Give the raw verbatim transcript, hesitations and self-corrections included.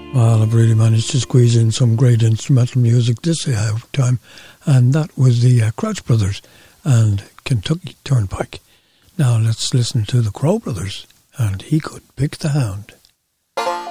Well, I've really managed to squeeze in some great instrumental music this uh, time, and that was the uh, Crouch Brothers and Kentucky Turnpike. Now let's listen to the Crow Brothers, and He Could Pick the Hound.